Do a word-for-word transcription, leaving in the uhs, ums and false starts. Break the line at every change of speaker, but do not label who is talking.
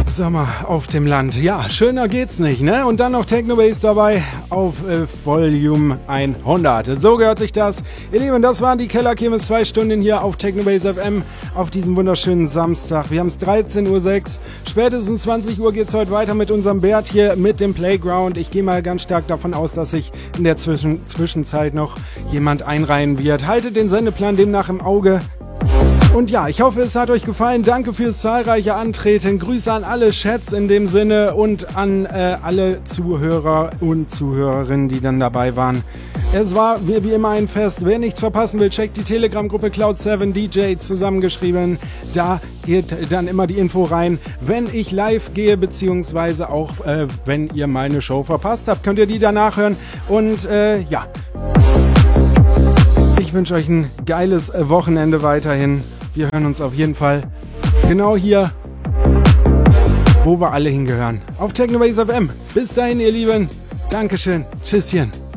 Sommer auf dem Land. Ja, schöner geht's nicht, ne? Und dann noch Technobase dabei auf äh, Volume hundert. So gehört sich das. Ihr Lieben, das waren die Kellerkirmes zwei Stunden hier auf Technobase F M auf diesem wunderschönen Samstag. Wir haben es dreizehn Uhr sechs. Spätestens zwanzig Uhr geht's heute weiter mit unserem Bert hier mit dem Playground. Ich gehe mal ganz stark davon aus, dass sich in der Zwischen- Zwischenzeit noch jemand einreihen wird. Haltet den Sendeplan demnach im Auge. Und ja, ich hoffe, es hat euch gefallen. Danke fürs zahlreiche Antreten. Grüße an alle Chats in dem Sinne und an äh, alle Zuhörer und Zuhörerinnen, die dann dabei waren. Es war wie, wie immer ein Fest. Wer nichts verpassen will, checkt die Telegram-Gruppe Cloud seven D J zusammengeschrieben. Da geht dann immer die Info rein, wenn ich live gehe, beziehungsweise auch, äh, wenn ihr meine Show verpasst habt, könnt ihr die danach hören. Und äh, ja, ich wünsche euch ein geiles Wochenende weiterhin. Wir hören uns auf jeden Fall genau hier, wo wir alle hingehören. Auf Technobase F M. Bis dahin, ihr Lieben. Dankeschön. Tschüsschen.